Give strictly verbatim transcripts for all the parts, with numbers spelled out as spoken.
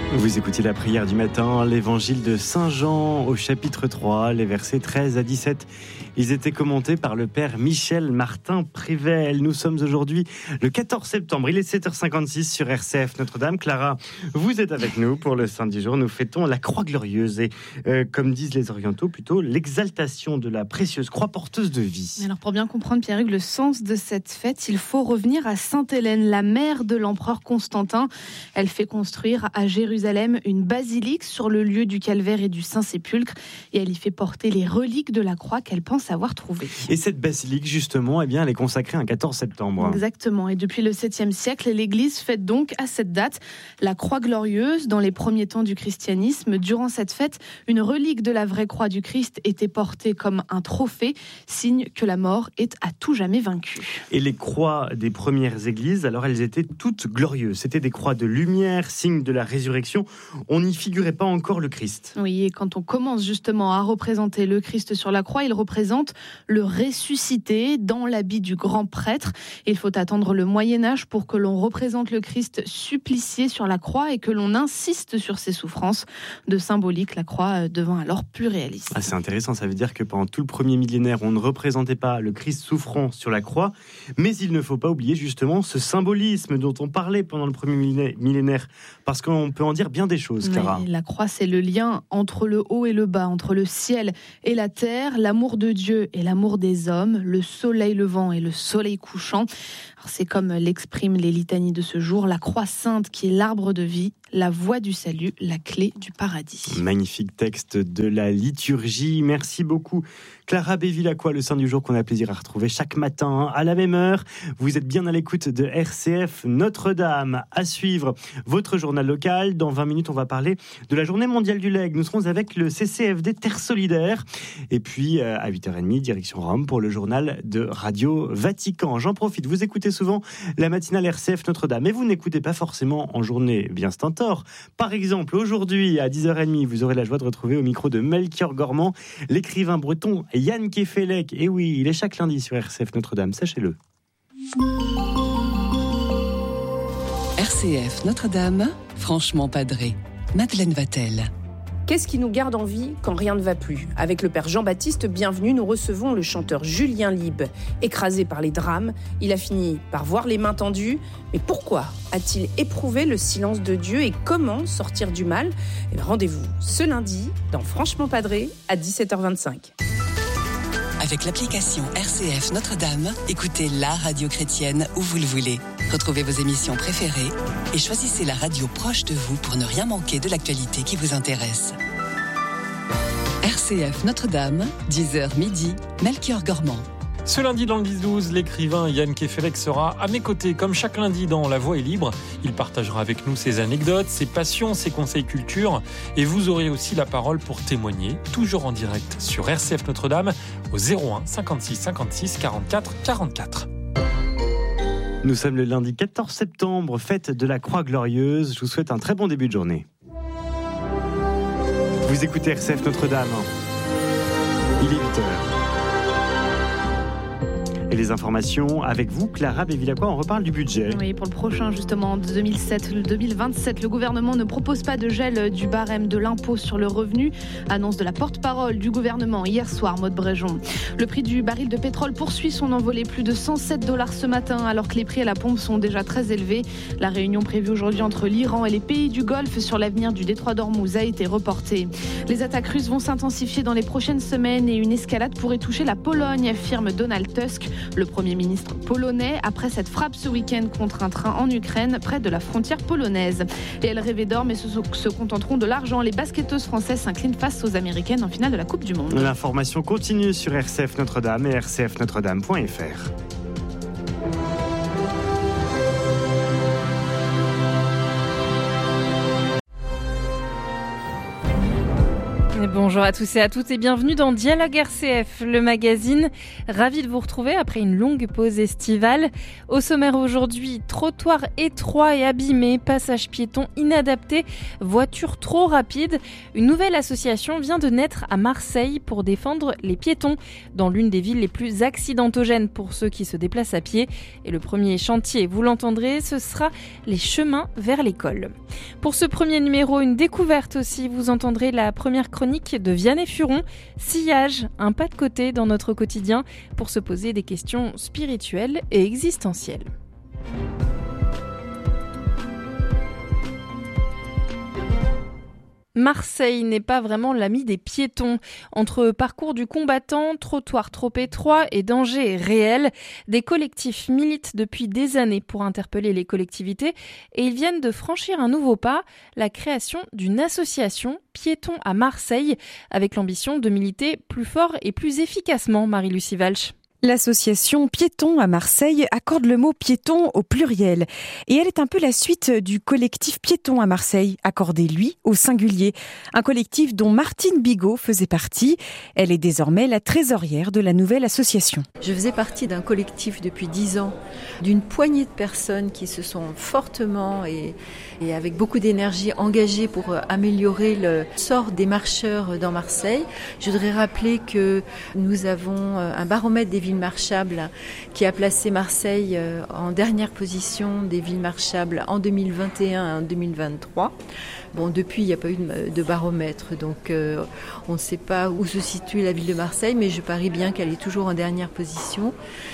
Vous écoutez la prière du matin, l'évangile de Saint Jean au chapitre trois, les versets treize à dix-sept. Ils étaient commentés par le père Michel Martin Prével. Nous sommes aujourd'hui le quatorze septembre, il est sept heures cinquante-six sur R C F Notre-Dame. Clara, vous êtes avec nous pour le Saint du jour. Nous fêtons la croix glorieuse et, euh, comme disent les orientaux, plutôt l'exaltation de la précieuse croix porteuse de vie. Alors pour bien comprendre, Pierre-Hugues, le sens de cette fête, il faut revenir à Sainte-Hélène, la mère de l'empereur Constantin. Elle fait construire à Jérusalem une basilique sur le lieu du calvaire et du Saint-Sépulcre et elle y fait porter les reliques de la croix qu'elle pense avoir trouvées. Et cette basilique, justement, eh bien, elle est consacrée un quatorze septembre. Exactement. Et depuis le septième siècle, l'Église fête donc à cette date la croix glorieuse. Dans les premiers temps du christianisme, durant cette fête, une relique de la vraie croix du Christ était portée comme un trophée, signe que la mort est à tout jamais vaincue. Et les croix des premières églises, alors elles étaient toutes glorieuses. C'était des croix de lumière, signe de la résurrection. On n'y figurait pas encore le Christ. Oui, et quand on commence justement à représenter le Christ sur la croix, il représente le ressuscité dans l'habit du grand prêtre. Il faut attendre le Moyen-Âge pour que l'on représente le Christ supplicié sur la croix et que l'on insiste sur ses souffrances. De symbolique, la croix devint alors plus réaliste. Ah, c'est intéressant, ça veut dire que pendant tout le premier millénaire, on ne représentait pas le Christ souffrant sur la croix, mais il ne faut pas oublier justement ce symbolisme dont on parlait pendant le premier millénaire, parce qu'on peut en dire bien des choses, Clara. La croix, c'est le lien entre le haut et le bas, entre le ciel et la terre, l'amour de Dieu et l'amour des hommes, le soleil levant et le soleil couchant. Alors c'est comme l'expriment les litanies de ce jour, la croix sainte qui est l'arbre de vie, la voie du salut, la clé du paradis. Magnifique texte de la liturgie. Merci beaucoup, Clara Bévilacqua, le Saint du jour qu'on a plaisir à retrouver chaque matin à la même heure. Vous êtes bien à l'écoute de R C F Notre-Dame. À suivre votre journal local. Dans vingt minutes, on va parler de la journée mondiale du legs. Nous serons avec le C C F D Terre Solidaire. Et puis, à huit heures trente, direction Rome pour le journal de Radio Vatican. J'en profite, vous écoutez souvent la matinale R C F Notre-Dame. Mais vous n'écoutez pas forcément en journée, bien c'est un tort. Par exemple, aujourd'hui, à dix heures trente, vous aurez la joie de retrouver au micro de Melchior Gormand l'écrivain breton Yann Kefelec. Et oui, il est chaque lundi sur R C F Notre-Dame, sachez-le. R C F Notre-Dame, franchement padré. Madeleine Vatel. Qu'est-ce qui nous garde en vie quand rien ne va plus ? Avec le père Jean-Baptiste Bienvenu, nous recevons le chanteur Julien Lieb. Écrasé par les drames, il a fini par voir les mains tendues. Mais pourquoi a-t-il éprouvé le silence de Dieu et comment sortir du mal ? Et bien, rendez-vous ce lundi dans Franchement Padré à dix-sept heures vingt-cinq. Avec l'application R C F Notre-Dame, écoutez la radio chrétienne où vous le voulez. Retrouvez vos émissions préférées et choisissez la radio proche de vous pour ne rien manquer de l'actualité qui vous intéresse. R C F Notre-Dame, dix heures midi, Melchior Gormand. Ce lundi dans le dix douze, l'écrivain Yann Kefelec sera à mes côtés, comme chaque lundi dans La Voix est libre. Il partagera avec nous ses anecdotes, ses passions, ses conseils culture. Et vous aurez aussi la parole pour témoigner, toujours en direct sur R C F Notre-Dame, au zéro un cinquante-six cinquante-six quarante-quatre quarante-quatre. Nous sommes le lundi quatorze septembre, fête de la Croix Glorieuse. Je vous souhaite un très bon début de journée. Vous écoutez R C F Notre-Dame. Il est huit heures. Et les informations avec vous, Clara Bévilacqua, on reparle du budget. Oui, pour le prochain, justement, deux mille sept, deux mille vingt-sept, le gouvernement ne propose pas de gel du barème de l'impôt sur le revenu. Annonce de la porte-parole du gouvernement hier soir, Maud Bréjon. Le prix du baril de pétrole poursuit son envolée, plus de cent sept dollars ce matin, alors que les prix à la pompe sont déjà très élevés. La réunion prévue aujourd'hui entre l'Iran et les pays du Golfe sur l'avenir du détroit d'Ormuz a été reportée. Les attaques russes vont s'intensifier dans les prochaines semaines et une escalade pourrait toucher la Pologne, affirme Donald Tusk, le Premier ministre polonais, après cette frappe ce week-end contre un train en Ukraine, près de la frontière polonaise. Et elles rêvaient d'or, mais se, se contenteront de l'argent. Les basketteuses françaises s'inclinent face aux Américaines en finale de la Coupe du Monde. L'information continue sur R C F Notre-Dame et r c f notre dame point f r. Bonjour à tous et à toutes et bienvenue dans Dialogue R C F, le magazine. Ravi de vous retrouver après une longue pause estivale. Au sommaire aujourd'hui, trottoir étroit et abîmé, passage piéton inadapté, voiture trop rapide. Une nouvelle association vient de naître à Marseille pour défendre les piétons dans l'une des villes les plus accidentogènes pour ceux qui se déplacent à pied. Et le premier chantier, vous l'entendrez, ce sera les chemins vers l'école. Pour ce premier numéro, une découverte aussi. Vous entendrez la première chronique de Vianney Furon, Sillage, un pas de côté dans notre quotidien pour se poser des questions spirituelles et existentielles. Marseille n'est pas vraiment l'ami des piétons. Entre parcours du combattant, trottoirs trop étroits et dangers réels, des collectifs militent depuis des années pour interpeller les collectivités et ils viennent de franchir un nouveau pas, la création d'une association Piétons à Marseille, avec l'ambition de militer plus fort et plus efficacement, Marie-Lucie Walsh. L'association Piétons à Marseille accorde le mot piéton au pluriel. Et elle est un peu la suite du collectif Piétons à Marseille, accordé lui au singulier. Un collectif dont Martine Bigot faisait partie. Elle est désormais la trésorière de la nouvelle association. Je faisais partie d'un collectif depuis dix ans, d'une poignée de personnes qui se sont fortement et, et avec beaucoup d'énergie engagées pour améliorer le sort des marcheurs dans Marseille. Je voudrais rappeler que nous avons un baromètre des villes marchables qui a placé Marseille en dernière position des villes marchables en deux mille vingt et un et en deux mille vingt-trois. Bon, depuis, il n'y a pas eu de baromètre, donc euh, on ne sait pas où se situe la ville de Marseille, mais je parie bien qu'elle est toujours en dernière position.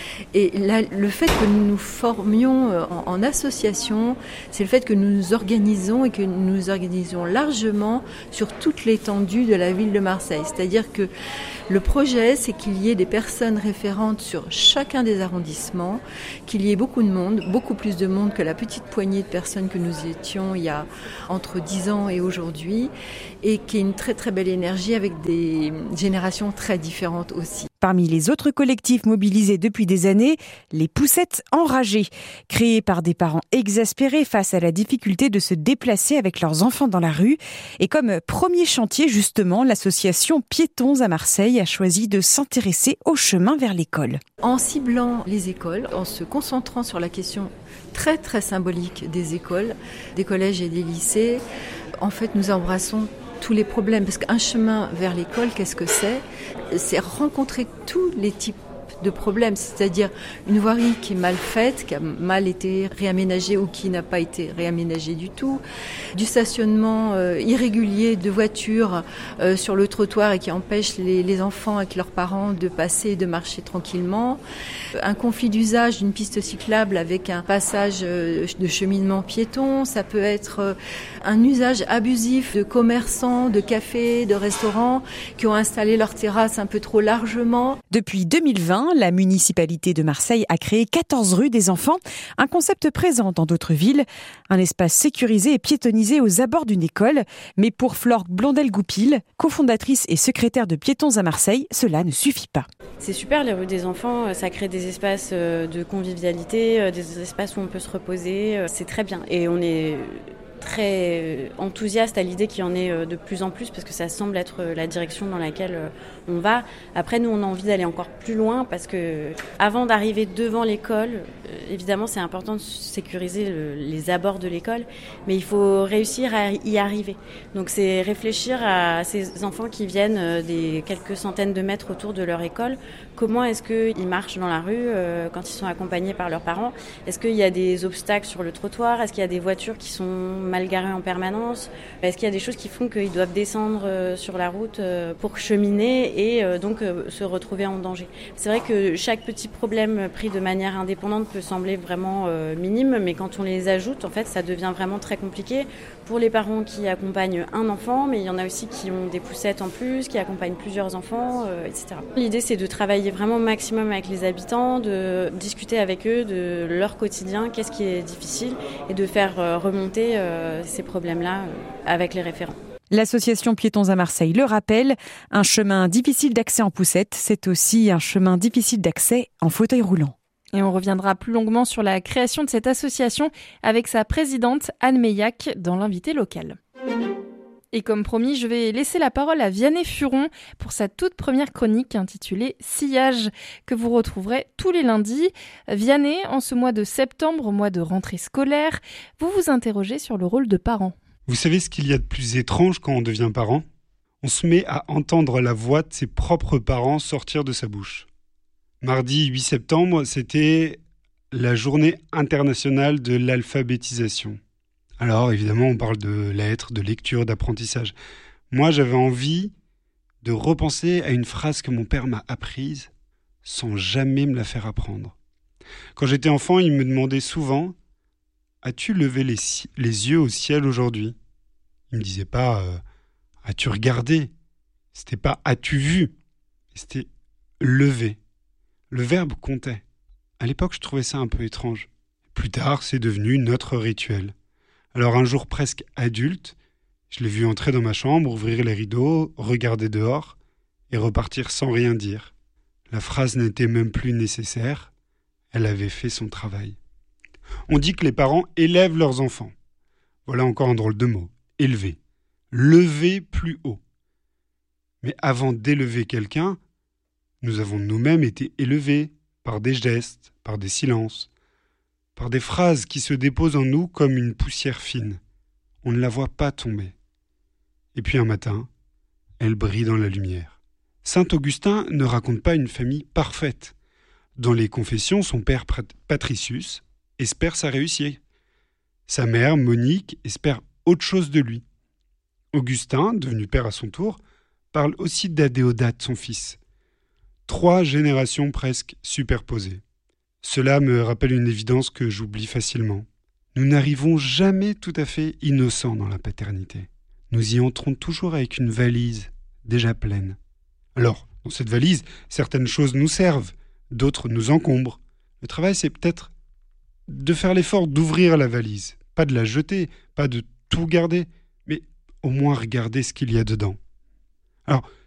Et là, le fait que nous nous formions en, en association, c'est le fait que nous nous organisons et que nous nous organisons largement sur toute l'étendue de la ville de Marseille. C'est-à-dire que le projet, c'est qu'il y ait des personnes référentes sur chacun des arrondissements, qu'il y ait beaucoup de monde, beaucoup plus de monde que la petite poignée de personnes que nous étions il y a entre dix ans et aujourd'hui, et qu'il y ait une très très belle énergie avec des générations très différentes aussi. Parmi les autres collectifs mobilisés depuis des années, les Poussettes Enragées, créés par des parents exaspérés face à la difficulté de se déplacer avec leurs enfants dans la rue. Et comme premier chantier, justement, l'association Piétons à Marseille a choisi de s'intéresser au chemin vers l'école. En ciblant les écoles, en se concentrant sur la question très très symbolique des écoles, des collèges et des lycées, en fait nous embrassons tous les problèmes, parce qu'un chemin vers l'école, qu'est-ce que c'est ? C'est rencontrer tous les types de problèmes, c'est-à-dire une voirie qui est mal faite, qui a mal été réaménagée ou qui n'a pas été réaménagée du tout, du stationnement euh, irrégulier de voitures euh, sur le trottoir et qui empêche les, les enfants avec leurs parents de passer et de marcher tranquillement, un conflit d'usage d'une piste cyclable avec un passage euh, de cheminement piéton, ça peut être euh, un usage abusif de commerçants, de cafés, de restaurants qui ont installé leurs terrasses un peu trop largement. Depuis deux mille vingt, la municipalité de Marseille a créé quatorze rues des enfants, un concept présent dans d'autres villes, un espace sécurisé et piétonnisé aux abords d'une école. Mais pour Flore Blondel-Goupil, cofondatrice et secrétaire de Piétons à Marseille, cela ne suffit pas. C'est super les rues des enfants, ça crée des espaces de convivialité, des espaces où on peut se reposer, c'est très bien. Et on est très enthousiaste à l'idée qu'il y en ait de plus en plus parce que ça semble être la direction dans laquelle on va. Après, nous, on a envie d'aller encore plus loin parce que avant d'arriver devant l'école, évidemment, c'est important de sécuriser le, les abords de l'école, mais il faut réussir à y arriver. Donc, c'est réfléchir à ces enfants qui viennent des quelques centaines de mètres autour de leur école. Comment est-ce qu'ils marchent dans la rue euh, quand ils sont accompagnés par leurs parents ? Est-ce qu'il y a des obstacles sur le trottoir ? Est-ce qu'il y a des voitures qui sont mal garées en permanence ? Est-ce qu'il y a des choses qui font qu'ils doivent descendre euh, sur la route euh, pour cheminer et euh, donc euh, se retrouver en danger ? C'est vrai que chaque petit problème pris de manière indépendante peut sembler vraiment euh, minime, mais quand on les ajoute, en fait, ça devient vraiment très compliqué pour les parents qui accompagnent un enfant, mais il y en a aussi qui ont des poussettes en plus, qui accompagnent plusieurs enfants, euh, et cetera. L'idée, c'est de travailler vraiment au maximum avec les habitants, de discuter avec eux de leur quotidien, qu'est-ce qui est difficile, et de faire remonter euh, ces problèmes-là euh, avec les référents. L'association Piétons à Marseille le rappelle, un chemin difficile d'accès en poussette, c'est aussi un chemin difficile d'accès en fauteuil roulant. Et on reviendra plus longuement sur la création de cette association avec sa présidente Anne Meillac dans l'invité local. Et comme promis, je vais laisser la parole à Vianney Furon pour sa toute première chronique intitulée « Sillage » que vous retrouverez tous les lundis. Vianney, en ce mois de septembre, mois de rentrée scolaire, vous vous interrogez sur le rôle de parent. Vous savez ce qu'il y a de plus étrange quand on devient parent ? On se met à entendre la voix de ses propres parents sortir de sa bouche. Mardi huit septembre, c'était la journée internationale de l'alphabétisation. Alors évidemment, on parle de lettres, de lecture, d'apprentissage. Moi, j'avais envie de repenser à une phrase que mon père m'a apprise sans jamais me la faire apprendre. Quand j'étais enfant, il me demandait souvent « As-tu levé les, les yeux au ciel aujourd'hui ?» Il me disait pas euh, « As-tu regardé ?» C'était pas « As-tu vu ?» C'était « lever ». Le verbe comptait. À l'époque, je trouvais ça un peu étrange. Plus tard, c'est devenu notre rituel. Alors un jour presque adulte, je l'ai vu entrer dans ma chambre, ouvrir les rideaux, regarder dehors et repartir sans rien dire. La phrase n'était même plus nécessaire, elle avait fait son travail. On dit que les parents élèvent leurs enfants. Voilà encore un drôle de mot, élever. Lever plus haut. Mais avant d'élever quelqu'un, nous avons nous-mêmes été élevés par des gestes, par des silences, par des phrases qui se déposent en nous comme une poussière fine. On ne la voit pas tomber. Et puis un matin, elle brille dans la lumière. Saint Augustin ne raconte pas une famille parfaite. Dans les Confessions, son père Patricius espère sa réussite. Sa mère, Monique, espère autre chose de lui. Augustin, devenu père à son tour, parle aussi d'Adéodate, son fils. Trois générations presque superposées. Cela me rappelle une évidence que j'oublie facilement. Nous n'arrivons jamais tout à fait innocents dans la paternité. Nous y entrons toujours avec une valise déjà pleine. Alors, dans cette valise, certaines choses nous servent, d'autres nous encombrent. Le travail, c'est peut-être de faire l'effort d'ouvrir la valise, pas de la jeter, pas de tout garder, mais au moins regarder ce qu'il y a dedans. Alors,